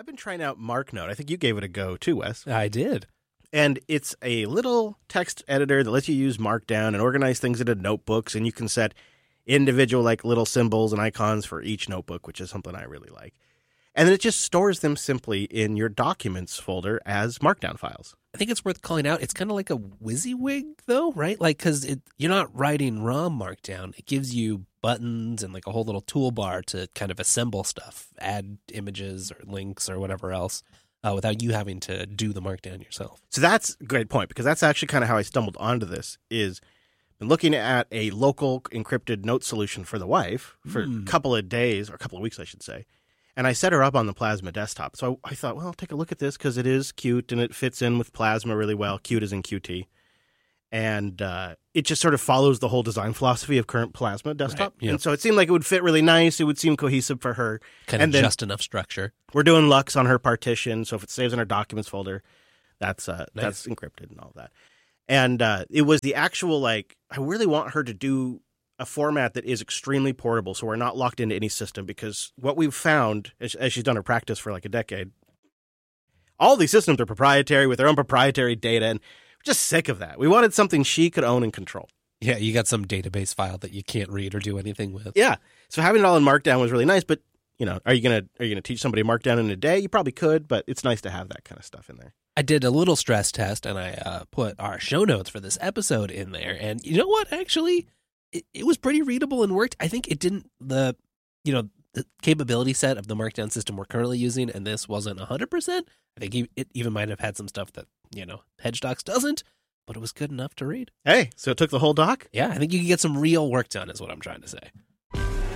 been trying out MarkNote. I think you gave it a go too, Wes. I did. And it's a little text editor that lets you use Markdown and organize things into notebooks, and you can set individual like little symbols and icons for each notebook, which is something I really like. And then it just stores them simply in your documents folder as Markdown files. I think it's worth calling out. It's kind of like a WYSIWYG, though, right? Like, because you're not writing raw Markdown. It gives you buttons and like a whole little toolbar to kind of assemble stuff, add images or links or whatever else, without you having to do the Markdown yourself. So that's a great point, because that's actually kind of how I stumbled onto this, is been looking at a local encrypted note solution for the wife for a couple of days, or a couple of weeks, I should say. And I set her up on the Plasma desktop. So I thought, well, I'll take a look at this because it is Qt and it fits in with Plasma really well. Qt is in Qt. And it just sort of follows the whole design philosophy of current Plasma desktop. Right, yeah. And so it seemed like it would fit really nice. It would seem cohesive for her. Kind and of just enough structure. We're doing Lux on her partition. So if it saves in our documents folder, that's encrypted and all that. And it was the actual, like, I really want her to do a format that is extremely portable, so we're not locked into any system, because what we've found, as she's done her practice for like a decade, all these systems are proprietary with their own proprietary data, and we're just sick of that. We wanted something she could own and control. Yeah, you got some database file that you can't read or do anything with. Yeah, so having it all in Markdown was really nice, but, you know, are you gonna teach somebody Markdown in a day? You probably could, but it's nice to have that kind of stuff in there. I did a little stress test, and I put our show notes for this episode in there, and you know what, actually, it was pretty readable and worked. I think it didn't, the capability set of the Markdown system we're currently using, and this wasn't 100%. I think it even might have had some stuff that, HedgeDocs doesn't, but it was good enough to read. Hey, so it took the whole doc? Yeah, I think you can get some real work done is what I'm trying to say.